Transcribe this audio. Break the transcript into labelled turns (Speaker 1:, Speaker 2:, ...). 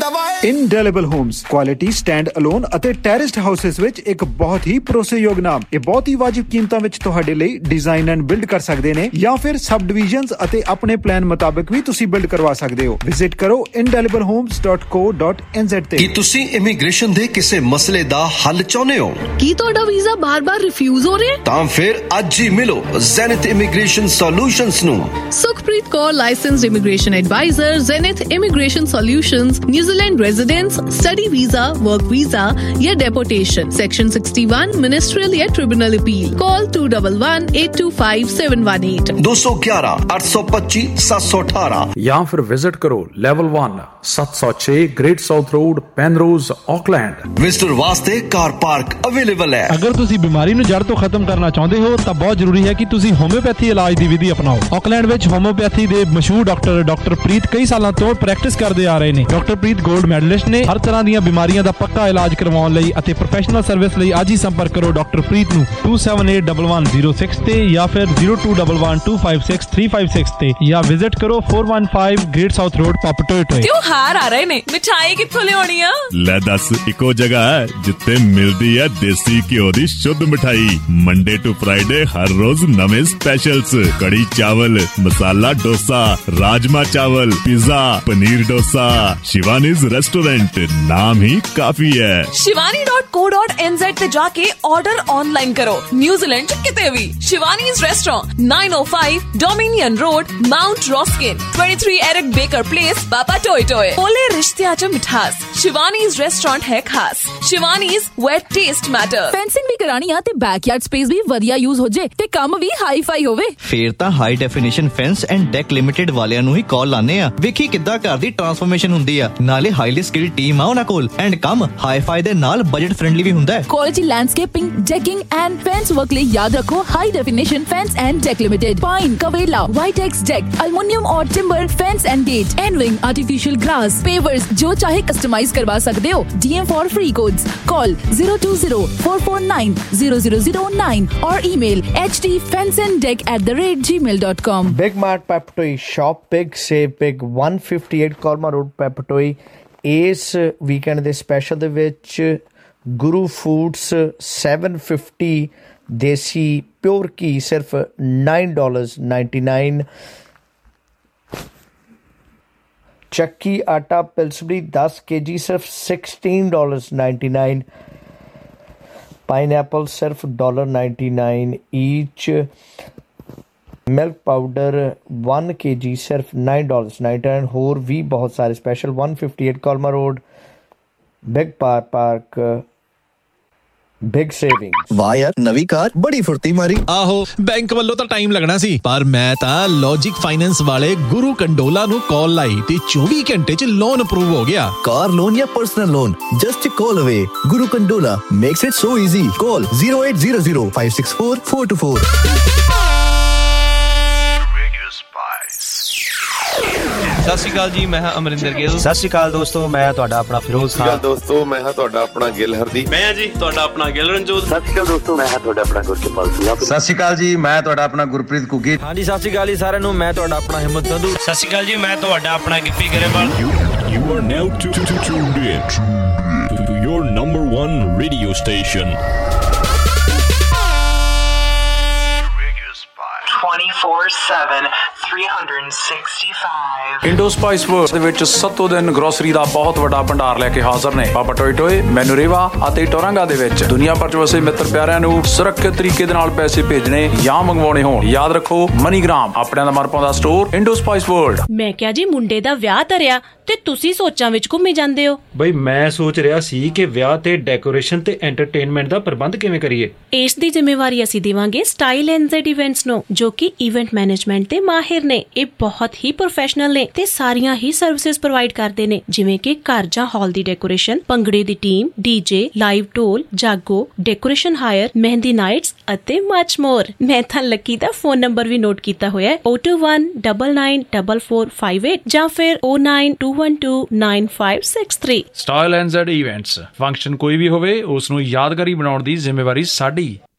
Speaker 1: ਇੰਡੈਲੀਬਲ homes quality stand alone ਅਤੇ ਟੈਰੇਸਡ houses ਵਿੱਚ ਇੱਕ ਬਹੁਤ ਹੀ ਭਰੋਸੇਯੋਗ ਨਾਮ। ਇਹ ਬਹੁਤ ਹੀ ਵਾਜਿਬ ਕੀਮਤਾਂ ਵਿੱਚ ਤੁਹਾਡੇ ਲਈ ਡਿਜ਼ਾਈਨ ਐਂਡ ਬਿਲਡ ਕਰ ਸਕਦੇ ਨੇ ਜਾਂ ਫਿਰ ਸਬ ਡਿਵੀਜ਼ਨਸ ਅਤੇ ਆਪਣੇ ਪਲਾਨ ਮੁਤਾਬਕ ਵੀ ਤੁਸੀਂ ਬਿਲਡ ਕਰਵਾ ਸਕਦੇ ਹੋ। ਵਿਜ਼ਿਟ ਕਰੋ indelibalhomes.co.nz ਤੇ।
Speaker 2: ਕੀ ਤੁਸੀਂ ਇਮੀਗ੍ਰੇਸ਼ਨ ਦੇ ਕਿਸੇ ਮਸਲੇ ਦਾ ਹੱਲ ਚਾਹੁੰਦੇ ਹੋ?
Speaker 3: ਕੀ ਤੁਹਾਡਾ ਵੀਜ਼ਾ ਬਾਰ-ਬਾਰ ਰਿਫਿਊਜ਼ ਹੋ ਰਿਹਾ?
Speaker 2: ਤਾਂ ਫਿਰ ਅੱਜ ਹੀ ਮਿਲੋ ਜ਼ੈਨਿਥ ਇਮੀਗ੍ਰੇਸ਼ਨ ਸੋਲਿਊਸ਼ਨਸ ਨੂੰ।
Speaker 3: Sukhpreet Kaur licensed immigration advisor, ਜ਼ੈਨਿਥ immigration solutions, New Zealand residence, study visa, work visa या डेपोटेशन, सेक्शन 61 मिनिस्ट्रियल या ट्रिब्यूनल अपील। कॉल 211825
Speaker 2: 211 825 718
Speaker 4: या फिर विजिट करो level 1 706 great south road Penrose Auckland.
Speaker 2: Visitor वास्ते कार पार्क अवेलेबल है।
Speaker 5: अगर तुसी बीमारी ਨੂੰ ਜੜ ਤੋਂ ਖਤਮ ਕਰਨਾ ਚਾਹੁੰਦੇ ਹੋ ਤਾਂ ਬਹੁਤ ਜ਼ਰੂਰੀ ਹੈ ਕਿ ਤੁਸੀਂ ਹੋਮਿਓਪੈਥੀ ਇਲਾਜ ਦੀ ਵਿਧੀ ਅਪਣਾਓ। ਆਕਲੈਂਡ ਵਿੱਚ ਹੋਮਿਓਪੈਥੀ ਦੇ ਮਸ਼ਹੂਰ ਡਾਕਟਰ ਪ੍ਰੀਤ ਕਈ ਸਾਲਾਂ ਤੋਂ ਪ੍ਰੈਕਟਿਸ ਕਰਦੇ ਆ ਰਹੇ ਨੇ। ਡਾਕਟਰ ਪ੍ਰੀਤ ਗੋਲਡ ਮੈਡਲਿਸਟ ਨੇ। ਹਰ ਤਰ੍ਹਾਂ ਦੀਆਂ ਬਿਮਾਰੀਆਂ ਦਾ ਪੱਕਾ ਇਲਾਜ ਕਰਵਾਉਣ ਲਈ ਅਤੇ ਪ੍ਰੋਫੈਸ਼ਨਲ ਸਰਵਿਸ ਲਈ ਅੱਜ ਹੀ ਸੰਪਰਕ ਕਰੋ ਡਾਕਟਰ ਪ੍ਰੀਤ ਨੂੰ 27811106 ਤੇ ਜਾਂ ਫਿਰ 0211256356 ਤੇ ਜਾਂ ਵਿਜ਼ਿਟ ਕਰੋ 415 ਗ੍ਰੇਟ ਸਾਊਥ ਰੋਡ ਪਾਪਟੋਏ।
Speaker 3: ਤਿਉਹਾਰ ਆ ਰਹੇ ਨੇ, ਮਿਠਾਈ ਕਿੱਥੋਂ ਲਿਆਉਣੀ ਆ?
Speaker 6: ਲੈ ਦੱਸ, ਇੱਕੋ ਜਗ੍ਹਾ ਹੈ ਜਿੱਥੇ ਮਿਲਦੀ ਹੈ ਦੇਸੀ ਘਿਓ ਦੀ ਸ਼ੁੱਧ ਮਿਠਾਈ। ਮੰਡੇ ਟੂ ਫਰਾਈਡੇ ਹਰ ਰੋਜ਼ ਨਵੇਂ ਸਪੈਸ਼ਲਸ, ਕੜੀ ਚਾਵਲ, ਮਸਾਲਾ ਡੋਸਾ, ਰਾਜਮਾ ਚਾਵਲ, पिज्जा, पनीर डोसा। शिवानीज रेस्टोरेंट, नाम ही काफी है।
Speaker 3: shivani.co.nz ਤੇ ਜਾ ਕੇ ਆਰਡਰ ਆਨਲਾਈਨ ਕਰੋ। ਨਿਊਜ਼ੀਲੈਂਡ ਚ ਕਿਤੇ ਵੀ ਸ਼ਿਵਾਨੀਜ਼ restaurant 905 dominion road, Mount ਰੌਸਕਿਨ, 23 Eric baker place, ਪਾਪਾ ਟੋਏ। ਬੋਲੇ ਰਿਸ਼ਤਿਆਂ ਚ ਮਿਠਾਸ, ਸ਼ਿਵਾਨੀਜ਼ ਰੈਸਟੋਰੈਂਟ ਹੈ ਖਾਸ। ਸ਼ਿਵਾਨੀਜ਼ ਵੇਅਰ ਟੇਸਟ ਮੈਟਰ। ਫੈਂਸਿੰਗ ਵੀ ਕਰਾਣੀ ਆ ਤੇ ਬੈਕਯਾਰਡ ਸਪੇਸ ਵੀ ਵਧੀਆ ਯੂਜ਼ ਹੋ ਜੇ ਤੇ ਕੰਮ ਵੀ ਹਾਈ ਫਾਈ ਹੋਵੇ।
Speaker 7: ਫੇਰ ਤਾਂ high definition fence and deck limited ਵਾਲਿਆਂ ਨੂੰ ਹੀ ਕਾਲ ਲਾਣੇ ਆ। ਵੇਖੀ ਕਿੱਦਾਂ ਘਰ ਦੀ ਟਰਾਂਸਫਰਮੇਸ਼ਨ ਹੁੰਦੀ ਆ, ਨਾਲੇ ਹਾਈਲੀ ਸਕਿਲਡ ਟੀਮ ਆ ਉਹਨਾਂ ਕੋਲ ਐਂਡ ਕੰਮ ਹਾਈ ਫਾਈ ਦੇ ਨਾਲ ਬਜਟ ਫ੍ਰੈਂਡਲੀ ਵੀ ਹੁੰਦਾ ਹੈ।
Speaker 3: Quality landscaping, ਡੈਕਿੰਗ and fence work ਲਈ ਯਾਦ ਰੱਖੋ high definition fence and deck limited. Pine, ਕਵੇਲਾ, ਵਾਈਟੈਕਸ deck, aluminium और timber fans and gate, envying, artificial grass, pavers जो चाहे कस्टमाइज करवा सकते हो। DM for free codes. Call 02044900009 और email hdfenceanddeck@gmail.com।
Speaker 8: Big Mart Peptoi, shop big, save big। 158 Colma Road Peptoi। ਇਸ weekend ਦੇ special ਦੇ ਵਿੱਚ ਗੁਰੂ ਫੂਡਸ 750 ਦੇਸੀ ਪਿਓਰ ਘੀ ਸਿਰਫ $9.99। ਚੱਕੀ ਆਟਾ ਪਿਲਸਬਰੀ 10 kg ਸਿਰਫ $16.99। ਪਾਈਨਐਪਲ ਸਿਰਫ $1.99 ਈਚ। ਮਿਲਕ ਪਾਊਡਰ 1 kg ਸਿਰਫ $9.99। ਹੋਰ ਵੀ ਬਹੁਤ ਸਾਰੇ special 158 ਕੋਲਮਾ road, big park. Big savings.
Speaker 7: ਵਾਹ ਯਾਰ, ਨਵੀਂ ਕਾਰ ਬੜੀ ਫੁਰਤੀ ਮਾਰੀ।
Speaker 9: ਆਹੋ, ਬੈਂਕ ਵੱਲੋਂ ਤਾਂ ਟਾਈਮ ਲੱਗਣਾ ਸੀ, ਪਰ ਮੈਂ ਤਾਂ ਲੌਜਿਕ ਫਾਈਨੈਂਸ ਵਾਲੇ ਗੁਰੂ ਕੰਡੋਲਾ ਨੂੰ ਕਾਲ ਲਾਈ ਤੇ 24 ਘੰਟੇ 'ਚ ਲੋਨ ਅਪਰੂਵ ਹੋ ਗਿਆ।
Speaker 7: ਕਾਰ ਲੋਨ ਜਾਂ ਪਰਸਨਲ ਲੋਨ, ਜਸਟ ਕਾਲ ਅਵੇ। ਗੁਰੂ Kandola makes it so easy. ਕਾਲ 0800564 424।
Speaker 10: ਸਤਿ ਸ਼੍ਰੀ ਅਕਾਲ ਜੀ, ਮੈਂ ਹਾਂ ਅਮਰਿੰਦਰ ਗਿੱਲ।
Speaker 11: ਸਤਿ ਸ਼੍ਰੀ ਅਕਾਲ ਦੋਸਤੋ, ਮੈਂ ਤੁਹਾਡਾ ਆਪਣਾ ਫਿਰੋਜ਼ ਖਾਨ।
Speaker 12: ਦੋਸਤੋ, ਮੈਂ ਹਾਂ ਤੁਹਾਡਾ ਆਪਣਾ ਗਿੱਲ ਹਰਦੀਪ।
Speaker 13: ਮੈਂ ਹਾਂ ਜੀ ਤੁਹਾਡਾ ਆਪਣਾ ਗਿੱਲ ਰਣਜੋਤ।
Speaker 14: ਸਤਿ ਸ਼੍ਰੀ ਅਕਾਲ ਦੋਸਤੋ, ਮੈਂ ਹਾਂ ਤੁਹਾਡਾ ਆਪਣਾ ਗੁਰਕਿਰਪਾਲ ਸਿੰਘ।
Speaker 15: ਸਤਿ ਸ਼੍ਰੀ ਅਕਾਲ ਜੀ, ਮੈਂ ਤੁਹਾਡਾ ਆਪਣਾ ਗੁਰਪ੍ਰੀਤ ਕੁੱਗੀ।
Speaker 16: ਹਾਂਜੀ, ਸਤਿ ਸ਼੍ਰੀ ਅਕਾਲ ਜੀ ਸਾਰਿਆਂ ਨੂੰ, ਮੈਂ ਤੁਹਾਡਾ ਆਪਣਾ ਹਿੰਮਤ ਸੰਧੂ।
Speaker 13: ਸਤਿ ਸ਼੍ਰੀ ਅਕਾਲ ਜੀ, ਮੈਂ ਤੁਹਾਡਾ ਆਪਣਾ Gippy Grewal.
Speaker 6: You are now tuned in to your number one radio station.
Speaker 17: 24/7 365।
Speaker 4: Indo spice works ਦੇ ਵਿੱਚ ਸੱਤੋ ਦਿਨ ਗਰੋਸਰੀ ਦਾ ਬਹੁਤ ਵੱਡਾ ਭੰਡਾਰ ਲੈ ਕੇ ਹਾਜ਼ਰ ਨੇ। ਪਾਪਾ ਟੋਏ, ਮੈਨੂਰੇਵਾ ਅਤੇ ਟੋਰਾਂਗਾ ਦੇ ਵਿੱਚ ਦੁਨੀਆ ਭਰ 'ਚ ਵਸੇ ਮਿੱਤਰ ਪਿਆਰਿਆਂ ਨੂੰ ਸੁਰੱਖਿਅਤ ਤਰੀਕੇ ਦੇ ਨਾਲ ਪੈਸੇ ਭੇਜਣੇ ਜਾਂ ਮੰਗਵਾਉਣੇ ਹੋਣ, ਯਾਦ ਰੱਖੋ ਮਨੀਗ੍ਰਾਮ ਆਪਣਿਆਂ ਦਾ ਮਨਪਾਉਂਦਾ ਸਟੋਰ ਇੰਡੋ ਸਪਾਈਸ ਵਰਲਡ।
Speaker 18: ਮੈਂ ਕਿਹਾ ਜੀ, ਮੁੰਡੇ ਦਾ ਵਿਆਹ ਧਰਿਆ ਤੇ ਤੁਸੀਂ ਸੋਚਾਂ ਵਿੱਚ ਘੁੰਮੀ ਜਾਂਦੇ ਹੋ।
Speaker 19: ਬਈ ਮੈਂ ਸੋਚ ਰਿਹਾ ਸੀ ਕਿ ਵਿਆਹ ਤੇ ਡੈਕੋਰੇਸ਼ਨ ਤੇ ਐਂਟਰਟੇਨਮੈਂਟ ਦਾ ਪ੍ਰਬੰਧ ਕਿਵੇਂ ਕਰੀਏ।
Speaker 18: ਇਸ ਦੀ ਜ਼ਿੰਮੇਵਾਰੀ ਅਸੀਂ ਦੇਵਾਂਗੇ ਸਟਾਈਲ NZ ਇਵੈਂਟਸ ਨੂੰ, ਜੋ ਕਿ ਇਵੈਂਟ ਮੈਨੇਜਮੈਂਟ ਦੇ ਮਾਹਿਰ ਨੇ। ਇਹ ਬਹੁਤ ਹੀ ਪ੍ਰੋਫੈਸ਼ਨਲ ਨੇ ਤੇ ਸਾਰੀਆਂ ਹੀ ਸਰਵਿਸਿਜ਼ ਪ੍ਰੋਵਾਈਡ ਕਰਦੇ ਨੇ, ਜਿਵੇਂ ਕਿ ਘਰ ਜਾਂ ਹਾਲ ਦੀ ਡੈਕੋਰੇਸ਼ਨ, ਭੰਗੜੇ ਦੀ ਟੀਮ, DJ, ਲਾਈਵ ਢੋਲ, ਜਾਗੋ, ਡੈਕੋਰੇਸ਼ਨ ਹਾਇਰ, ਮਹਿੰਦੀ ਨਾਈਟਸ ਅਤੇ ਮਚ ਮੋਰ। ਮੈਂ ਤਾਂ ਲੱਕੀ ਦਾ ਫੋਨ ਨੰਬਰ ਵੀ ਨੋਟ ਕੀਤਾ ਹੋਇਆ, 021994458 ਜਾਂ ਫਿਰ 092129563।
Speaker 4: Style NZ events. ਫੰਕਸ਼ਨ ਕੋਈ ਵੀ ਹੋਵੇ, ਉਸ ਨੂੰ ਯਾਦਗਾਰੀ ਬਣਾਉਣ ਦੀ ਜ਼ਿੰਮੇਵਾਰੀ ਸਾਡੀ।